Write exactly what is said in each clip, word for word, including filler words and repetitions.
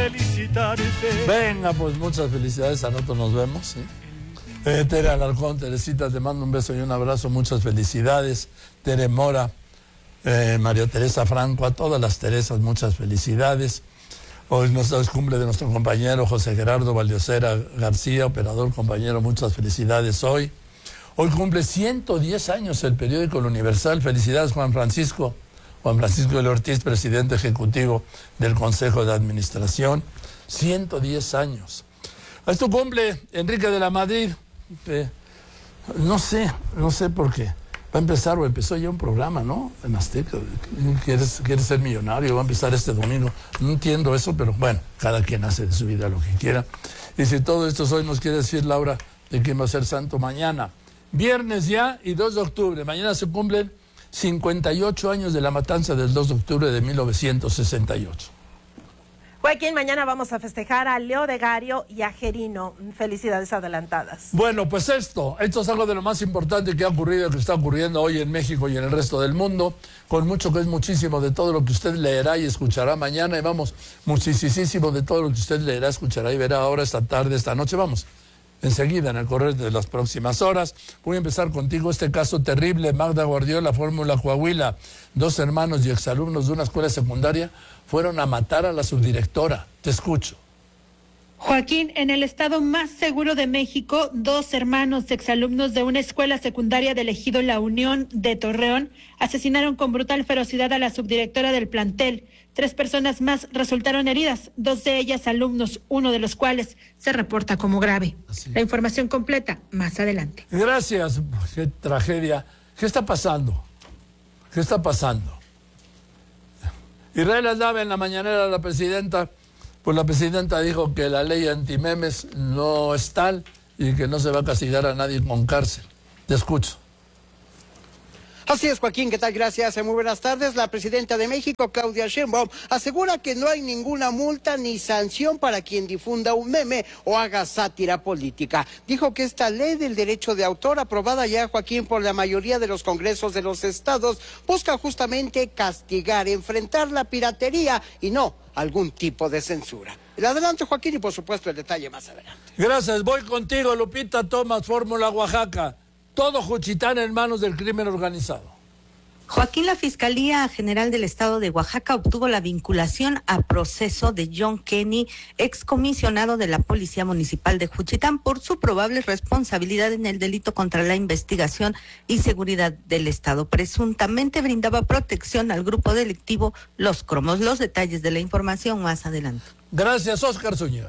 felicitarte. Venga, pues muchas felicidades, a nosotros nos vemos, ¿sí? Eh, Tere Alarcón, Teresita, te mando un beso y un abrazo, muchas felicidades. Tere Mora, eh, María Teresa Franco, a todas las Teresas, muchas felicidades. Hoy nos es cumple de nuestro compañero José Gerardo Valdiosera García, operador, compañero, muchas felicidades hoy. Hoy cumple ciento diez años el periódico El Universal. Felicidades, Juan Francisco. Juan Francisco de Ortiz, presidente ejecutivo del Consejo de Administración. ciento diez años. Esto cumple Enrique de la Madrid. Eh, no sé, no sé por qué. Va a empezar, o empezó ya un programa, ¿no? En Azteca. ¿Quieres, quieres ser millonario? Va a empezar este domingo. No entiendo eso, pero bueno, cada quien hace de su vida lo que quiera. Y si todo esto hoy nos quiere decir, Laura, de quién va a ser santo mañana. Viernes ya y dos de octubre. Mañana se cumplen cincuenta y ocho años de la matanza del dos de octubre de mil novecientos sesenta y ocho. Joaquín, mañana vamos a festejar a Leo de Gario y a Gerino. Felicidades adelantadas. Bueno, pues esto, esto es algo de lo más importante que ha ocurrido, que está ocurriendo hoy en México y en el resto del mundo, con mucho que es muchísimo de todo lo que usted leerá y escuchará mañana, y vamos, muchísimo de todo lo que usted leerá, escuchará y verá ahora, esta tarde, esta noche, vamos. Enseguida, en el correr de las próximas horas. Voy a empezar contigo este caso terrible. Magda Guardiola, Fórmula Coahuila. Dos hermanos y exalumnos de una escuela secundaria fueron a matar a la subdirectora. Te escucho. Joaquín, en el estado más seguro de México, dos hermanos exalumnos de una escuela secundaria del ejido La Unión de Torreón asesinaron con brutal ferocidad a la subdirectora del plantel. Tres personas más resultaron heridas, dos de ellas alumnos, uno de los cuales se reporta como grave. Así. La información completa más adelante. Gracias. Qué tragedia. ¿Qué está pasando? ¿Qué está pasando? Israel Aldave, en la mañanera de la presidenta, pues la presidenta dijo que la ley antimemes no es tal y que no se va a castigar a nadie con cárcel. Te escucho. Así es, Joaquín, ¿qué tal? Gracias, muy buenas tardes. La presidenta de México, Claudia Sheinbaum, asegura que no hay ninguna multa ni sanción para quien difunda un meme o haga sátira política. Dijo que esta ley del derecho de autor, aprobada ya, Joaquín, por la mayoría de los congresos de los estados, busca justamente castigar, enfrentar la piratería y no algún tipo de censura. El adelante, Joaquín, y por supuesto el detalle más adelante. Gracias, voy contigo, Lupita Tomás, Fórmula Oaxaca. Todo Juchitán en manos del crimen organizado. Joaquín, la Fiscalía General del Estado de Oaxaca obtuvo la vinculación a proceso de John Kenny, excomisionado de la Policía Municipal de Juchitán, por su probable responsabilidad en el delito contra la investigación y seguridad del Estado. Presuntamente brindaba protección al grupo delictivo Los Cromos. Los detalles de la información más adelante. Gracias, Óscar Zúñiga.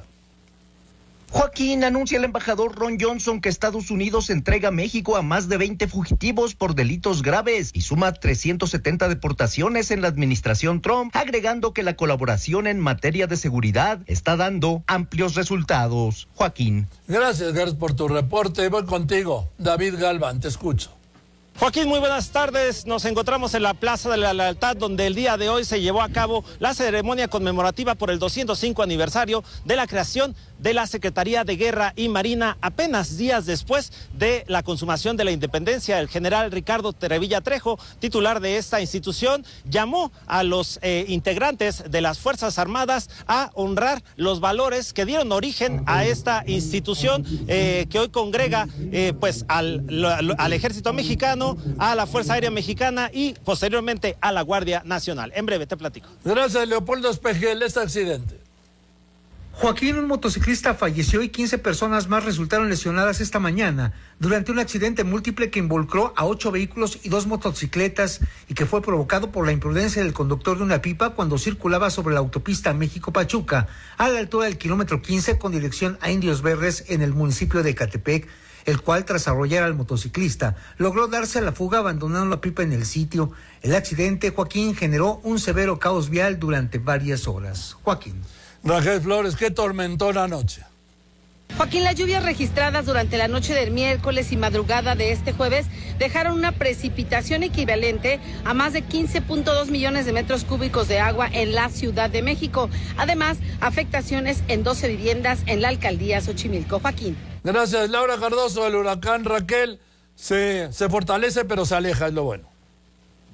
Joaquín, anuncia el embajador Ron Johnson que Estados Unidos entrega a México a más de veinte fugitivos por delitos graves y suma trescientas setenta deportaciones en la administración Trump, agregando que la colaboración en materia de seguridad está dando amplios resultados. Joaquín. Gracias, gracias por tu reporte. Voy contigo, David Galván, te escucho. Joaquín, muy buenas tardes. Nos encontramos en la Plaza de la Lealtad, donde el día de hoy se llevó a cabo la ceremonia conmemorativa por el doscientos cinco aniversario de la creación de la Secretaría de Guerra y Marina, apenas días después de la consumación de la independencia. El general Ricardo Terevilla Trejo, titular de esta institución, llamó a los eh, integrantes de las Fuerzas Armadas a honrar los valores que dieron origen a esta institución eh, que hoy congrega eh, pues al, al Ejército Mexicano, a la Fuerza Aérea Mexicana y posteriormente a la Guardia Nacional. En breve te platico. Gracias, Leopoldo Espejel. Este accidente. Joaquín, un motociclista falleció y quince personas más resultaron lesionadas esta mañana durante un accidente múltiple que involucró a ocho vehículos y dos motocicletas y que fue provocado por la imprudencia del conductor de una pipa cuando circulaba sobre la autopista México-Pachuca a la altura del kilómetro quince con dirección a Indios Verdes en el municipio de Ecatepec, el cual, tras arrollar al motociclista, logró darse a la fuga abandonando la pipa en el sitio. El accidente, Joaquín, generó un severo caos vial durante varias horas. Joaquín. Raquel Flores, qué tormentona anoche. Joaquín, las lluvias registradas durante la noche del miércoles y madrugada de este jueves dejaron una precipitación equivalente a más de quince punto dos millones de metros cúbicos de agua en la Ciudad de México. Además, afectaciones en doce viviendas en la alcaldía Xochimilco. Joaquín. Gracias, Laura Cardoso. El huracán Raquel se, se fortalece, pero se aleja, es lo bueno.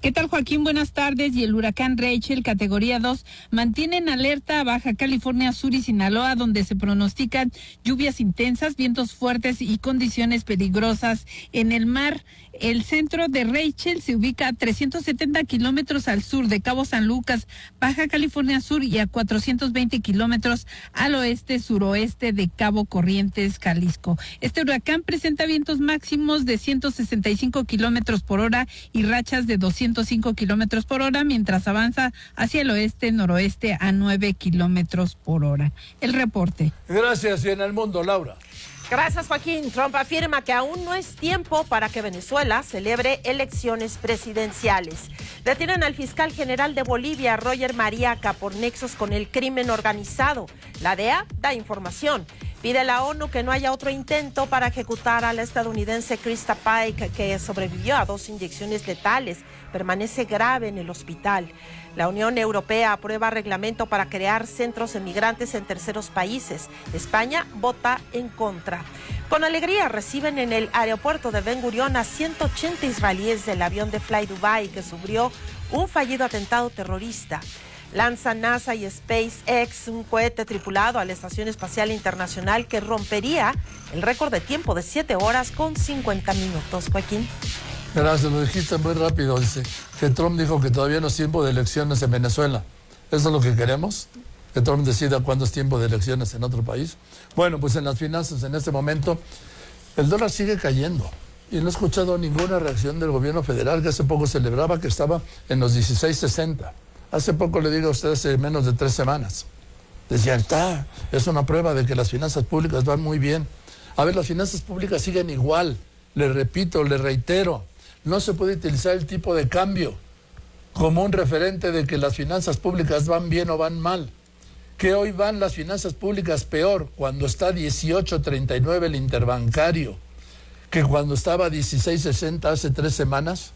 ¿Qué tal, Joaquín? Buenas tardes. Y el huracán Rachel, categoría dos, mantiene en alerta a Baja California Sur y Sinaloa, donde se pronostican lluvias intensas, vientos fuertes y condiciones peligrosas en el mar. El centro de Rachel se ubica a trescientos setenta kilómetros al sur de Cabo San Lucas, Baja California Sur, y a cuatrocientos veinte kilómetros al oeste-suroeste de Cabo Corrientes, Jalisco. Este huracán presenta vientos máximos de ciento sesenta y cinco kilómetros por hora y rachas de doscientos cinco kilómetros por hora, mientras avanza hacia el oeste-noroeste a nueve kilómetros por hora. El reporte. Gracias. Y en el mundo, Laura. Gracias, Joaquín. Trump afirma que aún no es tiempo para que Venezuela celebre elecciones presidenciales. Detienen al fiscal general de Bolivia, Roger Mariaca, por nexos con el crimen organizado. La D E A da información. Pide a la ONU que no haya otro intento para ejecutar a la estadounidense Krista Pike, que sobrevivió a dos inyecciones letales. Permanece grave en el hospital. La Unión Europea aprueba reglamento para crear centros de migrantes en terceros países. España vota en contra. Con alegría reciben en el aeropuerto de Ben Gurión a ciento ochenta israelíes del avión de Fly Dubai que sufrió un fallido atentado terrorista. Lanza NASA y SpaceX un cohete tripulado a la Estación Espacial Internacional que rompería el récord de tiempo de siete horas con cincuenta minutos. Joaquín. Gracias, lo dijiste muy rápido. Dice que Trump dijo que todavía no es tiempo de elecciones en Venezuela. ¿Eso es lo que queremos? ¿Que Trump decida cuándo es tiempo de elecciones en otro país? Bueno, pues en las finanzas en este momento el dólar sigue cayendo. Y no he escuchado ninguna reacción del gobierno federal, que hace poco celebraba que estaba en los dieciséis sesenta. Hace poco le digo a ustedes, hace menos de tres semanas. Decían, está, es una prueba de que las finanzas públicas van muy bien. A ver, las finanzas públicas siguen igual. Le repito, le reitero, no se puede utilizar el tipo de cambio como un referente de que las finanzas públicas van bien o van mal. Que hoy van las finanzas públicas peor cuando está dieciocho treinta y nueve el interbancario que cuando estaba dieciséis sesenta hace tres semanas.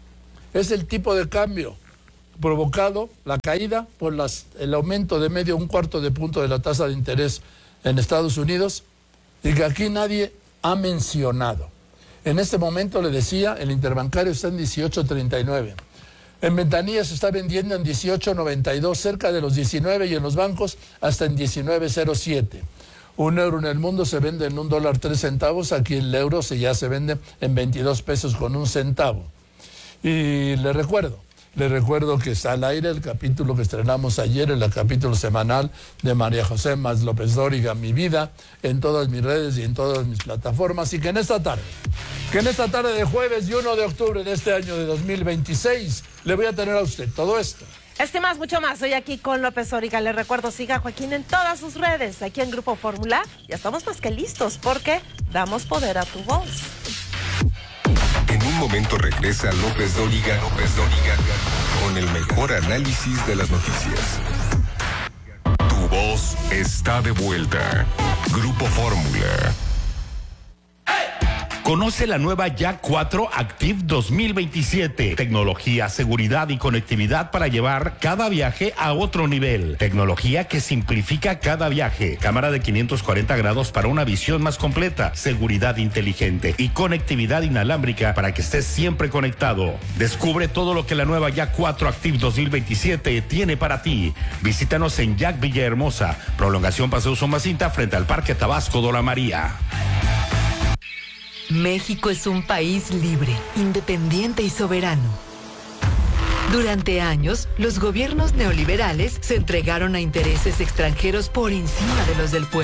Es el tipo de cambio provocado, la caída por las, el aumento de medio un cuarto de punto de la tasa de interés en Estados Unidos, y que aquí nadie ha mencionado. En este momento, le decía, el interbancario está en dieciocho treinta y nueve. En ventanillas se está vendiendo en dieciocho noventa y dos, cerca de los diecinueve, y en los bancos hasta en diecinueve cero siete. Un euro en el mundo se vende en un dólar tres centavos, aquí el euro se ya se vende en veintidós pesos con un centavo. Y le recuerdo, le recuerdo que está al aire el capítulo que estrenamos ayer, el capítulo semanal de María José Más López Dóriga, Mi Vida, en todas mis redes y en todas mis plataformas, y que en esta tarde, que en esta tarde de jueves y uno de octubre de este año de dos mil veintiséis, le voy a tener a usted todo esto. Este más, mucho más. Soy aquí con López Dóriga. Le recuerdo, siga a Joaquín en todas sus redes. Aquí en Grupo Fórmula ya estamos más que listos porque damos poder a tu voz. En un momento regresa López Dóriga, López Dóriga, con el mejor análisis de las noticias. Tu voz está de vuelta. Grupo Fórmula. Conoce la nueva Yak cuatro Active dos mil veintisiete. Tecnología, seguridad y conectividad para llevar cada viaje a otro nivel. Tecnología que simplifica cada viaje. Cámara de quinientos cuarenta grados para una visión más completa. Seguridad inteligente y conectividad inalámbrica para que estés siempre conectado. Descubre todo lo que la nueva Yak cuatro Active dos mil veintisiete tiene para ti. Visítanos en Yak Villahermosa. Prolongación Paseo Somacinta frente al Parque Tabasco Dora María. México es un país libre, independiente y soberano. Durante años, los gobiernos neoliberales se entregaron a intereses extranjeros por encima de los del pueblo.